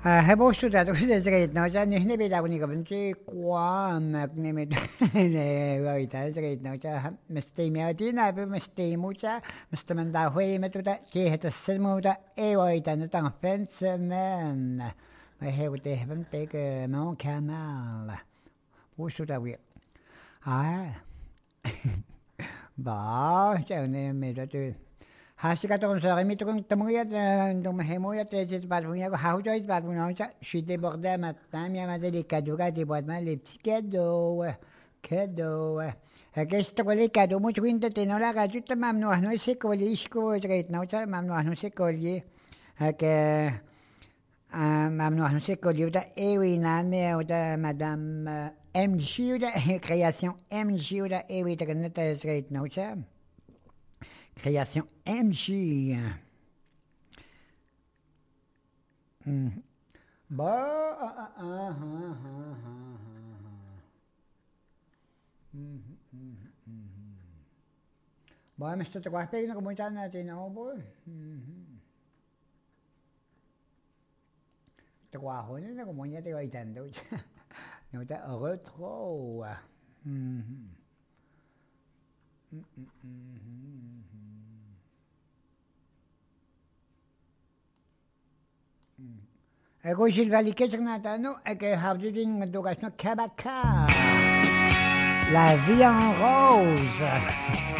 해보수다 그래서 no cha ni be da ni ka ben chi kwa mak ni me ne rồi ta no cha mesti me ti na be mesti mu cha mesti man da hui me tu da ki het se mu da e rồi ta no ta fence men I have the heaven big no canal wo su da wi à bà cha ne me da tu Hasika to sa mi to tamuya do memoya te je balbunya ko how joy balbunya je suis débordé maintenant mi a des cadeaux des boîtes mal les petits cadeaux cadeaux Questo quelli cadeaux mo quinta te no la ga tutta mam no no se ko li isko je no cha mam no se ko li que mam no se ko li da e wi na me da madame MG da création MG da e wi da ne te no cha Création MJ. Bah, bah, mas tu kuah pe na kumunta na tin ako po. Tu kuah ho na kumunya te itan do. No ta retro. Ego Silvali che no e che ha di un dogasno cabacca. La vie en rose.